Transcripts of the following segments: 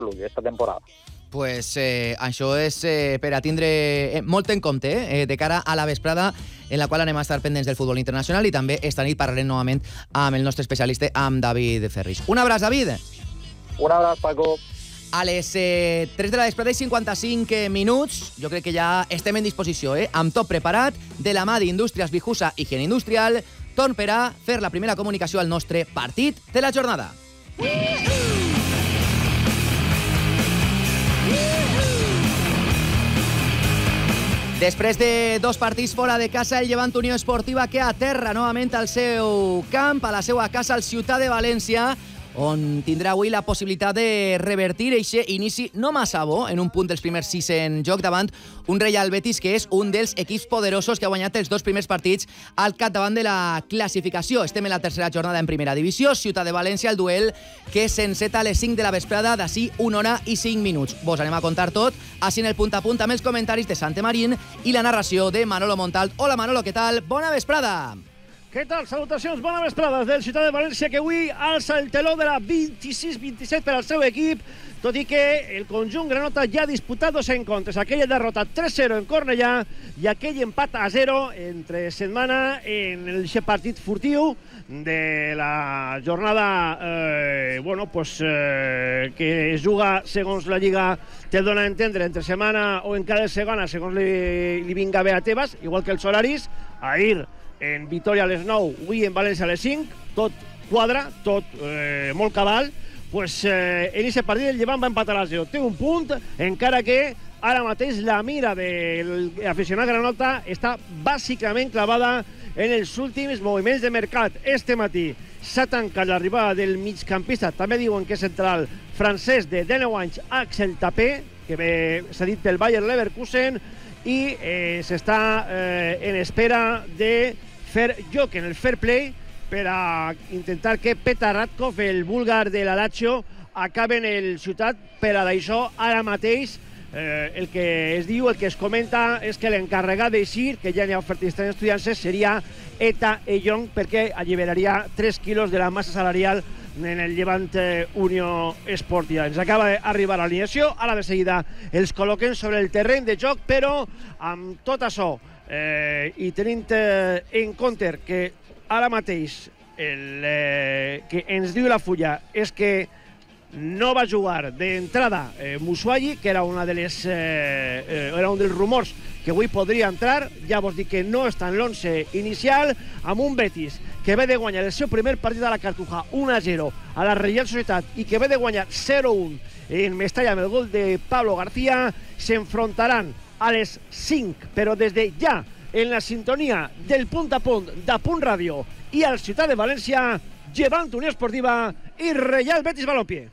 plus esta temporada. Pues això és per a tindre molt en compte de cara a la vesprada, en la qual anem a estar pendents del futbol internacional, i també esta nit parlarem novament amb el nostre especialista, amb David Ferris. Un abraç, David. Un abraç, Paco. A les 3 de la vesprada i 55 minuts, jo crec que ja estem en disposició, amb tot preparat, de la mà d'Indústries Bijusa i Higiene Industrial, torn per a fer la primera comunicació al nostre partit de la jornada. Després de 2 partits fora de casa, el Llevant Unió Esportiva que aterra novament al seu camp, a la seva casa, al Ciutat de València, on tindrà avui la possibilitat de revertir eixe inici no massa bo, en un punt dels primers 6 en joc, davant un Real Betis que és un dels equips poderosos que ha guanyat els 2 primers partits al capdavant de la classificació. Estem en la tercera jornada en primera divisió. Ciutat de València, el duel que s'enceta a les 5 de la vesprada, d'ací 1 hora i 5 minuts. Vos anem a contar tot, així en el punt a punt, amb els comentaris de Sante Marín i la narració de Manolo Montalt. Hola, Manolo, què tal? Bona vesprada! Què tal? Salutacions, bona vesprada del Ciutat de València, que avui alça el teló de la 26-27 per al seu equip, tot i que el conjunt granota ja ha disputat 2 encontres. Aquella derrota 3-0 en Cornellà i aquell empat a 0 entre setmana en el partit furtiu de la jornada que es juga segons la Lliga te dona a entendre entre setmana o en cada segona segons li vinga bé a Tebas, igual que els horaris. Ahir en Vitoria a les 9, avui en València a les 5, tot quadra, tot molt cabal. En aquest partit el Llevant va empatar a 0. Té un punt, encara que ara mateix la mira de l'aficionat granota està bàsicament clavada en els últims moviments de mercat. Este matí s'ha tancat l'arribada del migcampista, també diuen que és central, francès de 19 anys, Axel Tapé, que s'ha dit pel Bayer Leverkusen, i s'està en espera de fer joc en el fair play per a intentar que Petar Radkov, el búlgar de la Lazio, acabi en el Ciutat. Per a d'això, ara mateix, el que es diu, el que es comenta, és que l'encarregat d'eixir, que ja n'hi ha ofertistes estudiances, seria Eta Eyong, perquè alliberaria 3 quilos de la massa salarial en el Llevant Unió Esportiva. Ens acaba d'arribar l'alineació, ara de seguida els col·loquen sobre el terreny de joc, però amb tot això i tenint en compte que ara mateix el que ens diu la fulla és que no va jugar d'entrada Musuayi, que era un dels rumors que avui podria entrar. Ja vos dic que no està en l'11 inicial, amb un Betis que ve de guanyar el seu primer partit a la Cartuja 1-0 a la Reial Societat i que ve de guanyar 0-1 en Mestalla amb el gol de Pablo García. S'enfrontaran a les 5, però des de ja en la sintonia del punt a punt de Punt Ràdio i al Ciutat de València, Llevant Unió Esportiva i Real Betis Balompié.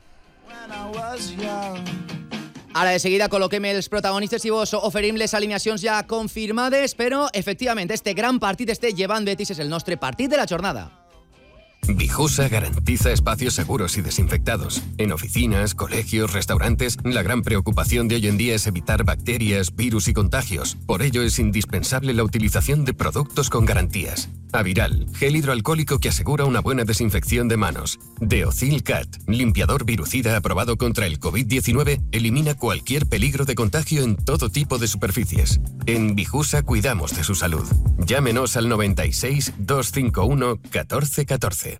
Ara de seguida col·loquem els protagonistes i vos oferim les alineacions ja confirmades, però efectivament este gran partit, este Llevant Betis, és el nostre partit de la jornada. Bijusa garantiza espacios seguros y desinfectados. En oficinas, colegios, restaurantes, la gran preocupación de hoy en día es evitar bacterias, virus y contagios. Por ello es indispensable la utilización de productos con garantías. Aviral, gel hidroalcohólico que asegura una buena desinfección de manos. Deocil Cat, limpiador virucida aprobado contra el COVID-19, elimina cualquier peligro de contagio en todo tipo de superficies. En Bijusa cuidamos de su salud. Llámenos al 96 251 1414.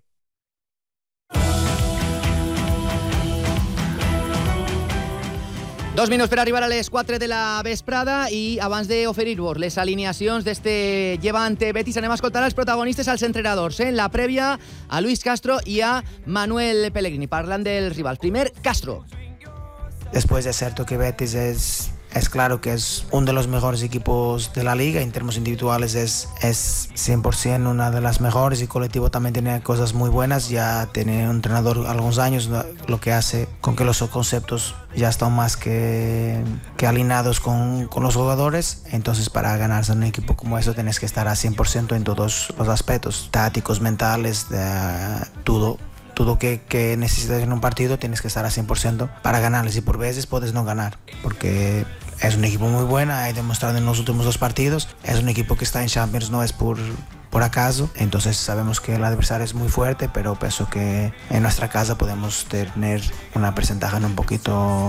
Dos minuts per arribar a les 4 de la vesprada i abans d'oferir-vos les alineacions d'este Llevant Betis anem a escoltar els protagonistes, als entrenadors. En la prèvia, a Luis Castro i a Manuel Pellegrini, parlant dels rivals. Primer, Castro. Después es cierto que Betis es claro que es uno de los mejores equipos de la liga. En términos individuales es 100% una de las mejores, y colectivo también tiene cosas muy buenas. Ya tiene un entrenador algunos años, lo que hace con que los conceptos ya están más que alineados con los jugadores. Entonces, para ganarse en un equipo como eso tienes que estar a 100% en todos los aspectos, tácticos, mentales, todo que necesitas en un partido tienes que estar a 100% para ganarles, y por veces puedes no ganar porque es un equipo muy bueno, ha demostrado en los últimos 2 partidos, es un equipo que está en Champions, no es por acaso, entonces sabemos que el adversario es muy fuerte, pero pienso que en nuestra casa podemos tener una porcentaje un poquito